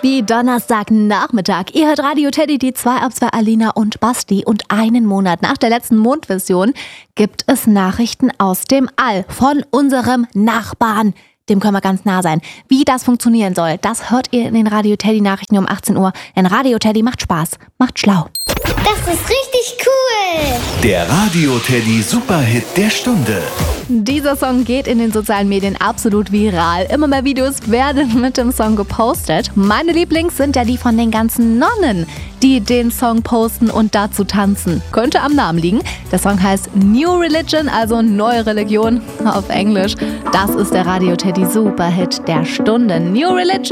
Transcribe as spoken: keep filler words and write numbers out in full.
wie Donnerstagnachmittag. Ihr hört Radio Teddy, die zwei ab zwei Alina und Basti. Und einen Monat nach der letzten Mondvision gibt es Nachrichten aus dem All von unserem Nachbarn. Dem können wir ganz nah sein. Wie das funktionieren soll, das hört ihr in den Radio Teddy Nachrichten um achtzehn Uhr. Denn Radio Teddy macht Spaß, macht schlau. Das ist richtig cool. Der Radio Teddy Superhit der Stunde. Dieser Song geht in den sozialen Medien absolut viral. Immer mehr Videos werden mit dem Song gepostet. Meine Lieblings sind ja die von den ganzen Nonnen, die den Song posten und dazu tanzen. Könnte am Namen liegen. Der Song heißt New Religion, also neue Religion auf Englisch. Das ist der Radio Teddy Superhit der Stunde. New Religion.